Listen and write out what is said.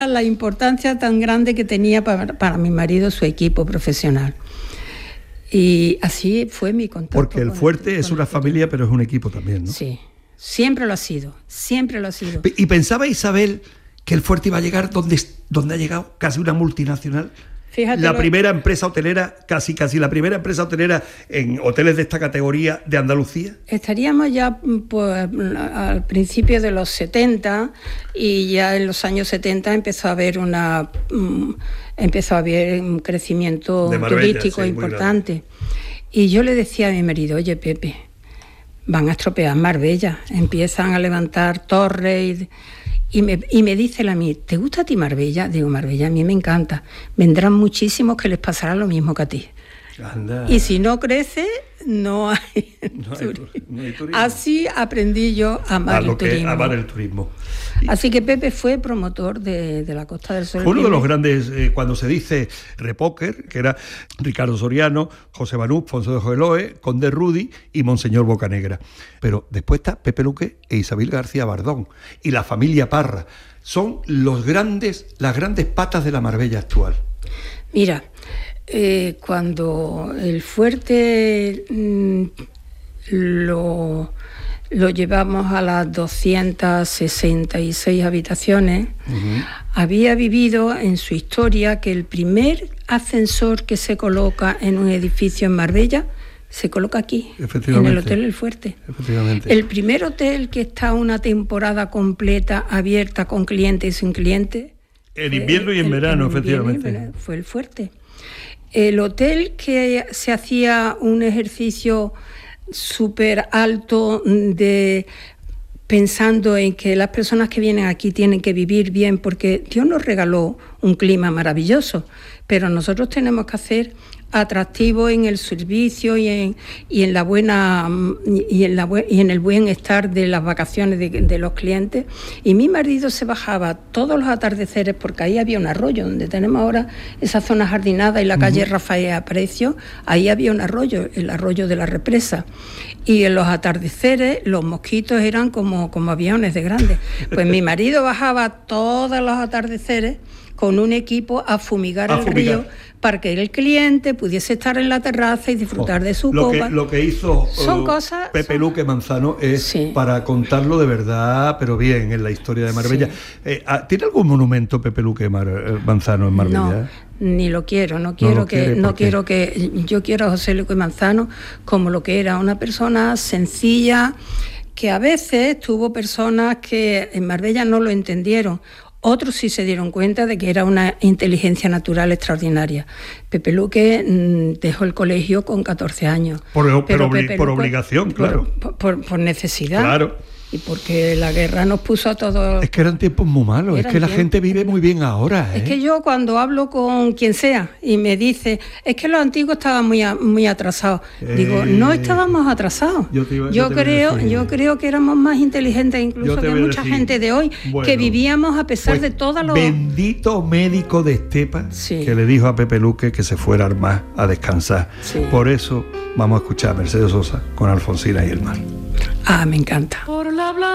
la importancia tan grande que tenía para mi marido su equipo profesional. Y así fue mi contacto. Porque el Fuerte es una familia, pero es un equipo también, ¿no? Sí, siempre lo ha sido, siempre lo ha sido. ¿Y pensaba Isabel que el Fuerte iba a llegar donde ha llegado, casi una multinacional? Fíjate, la primera empresa hotelera, casi la primera empresa hotelera en hoteles de esta categoría de Andalucía. Estaríamos ya pues, al principio de los 70 y ya en los años 70 empezó a haber un crecimiento Marbella, turístico sí, importante. Y yo le decía a mi marido, oye Pepe, van a estropear Marbella, empiezan a levantar torres y me dice él a mí, ¿te gusta a ti Marbella? Digo, Marbella a mí me encanta. Vendrán muchísimos que les pasará lo mismo que a ti. Anda. Y si no crece, no hay turismo. Así aprendí yo a amar el turismo. Así que Pepe fue promotor de la Costa del Sol. Fue uno de los grandes, cuando se dice repóquer, que era Ricardo Soriano, José Banús, Fonso de Joeloe, Conde Rudy y Monseñor Bocanegra. Pero después está Pepe Luque e Isabel García Bardón y la familia Parra. Son las grandes patas de la Marbella actual. Mira, cuando el Fuerte lo llevamos a las 266 habitaciones, había vivido en su historia que el primer ascensor que se coloca en un edificio en Marbella se coloca aquí, en el Hotel El Fuerte. El primer hotel que está una temporada completa abierta con clientes y sin clientes. En invierno y en verano, efectivamente. Fue El Fuerte. El hotel que se hacía un ejercicio súper alto pensando en que las personas que vienen aquí tienen que vivir bien, porque Dios nos regaló un clima maravilloso, pero nosotros tenemos que hacer atractivo en el servicio y en el buen estar de las vacaciones de los clientes. Y mi marido se bajaba todos los atardeceres, porque ahí había un arroyo, donde tenemos ahora esa zona jardinada y la calle Rafael Aprecio, ahí había un arroyo, el arroyo de la represa. Y en los atardeceres los mosquitos eran como aviones de grandes. Pues mi marido bajaba todos los atardeceres con un equipo a fumigar el río para que el cliente pudiese estar en la terraza y disfrutar de su copa. Lo que hizo Pepe Luque Manzano es para contarlo de verdad, pero bien, en la historia de Marbella. Sí. ¿Tiene algún monumento Pepe Luque Manzano en Marbella? No, ni lo quiero. Yo quiero a José Luque Manzano como lo que era, una persona sencilla, que a veces tuvo personas que en Marbella no lo entendieron. Otros sí se dieron cuenta de que era una inteligencia natural extraordinaria. Pepe Luque dejó el colegio con 14 años. Por obligación, claro. Por necesidad. Claro. Y porque la guerra nos puso a todos... Es que eran tiempos muy malos, es que la gente vive muy bien ahora. Es que yo cuando hablo con quien sea y me dice, es que los antiguos estaban muy atrasados. Digo, no estábamos atrasados. Yo creo que éramos más inteligentes incluso que mucha gente de hoy, que vivíamos a pesar de todas los... Bendito médico de Estepa, que le dijo a Pepe Luque que se fuera al mar a descansar. Sí. Por eso vamos a escuchar a Mercedes Sosa con Alfonsina y el mar. Me encanta.